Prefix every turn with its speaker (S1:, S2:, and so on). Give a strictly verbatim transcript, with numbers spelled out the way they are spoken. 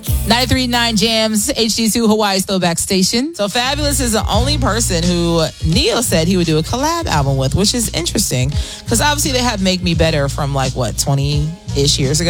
S1: ninety-three point nine Jams, H D two Hawaii's throwback station. So Fabulous is the only person who Neo said he would do a collab album with, which is interesting because obviously they have Make Me Better from like, what, twenty-ish years ago.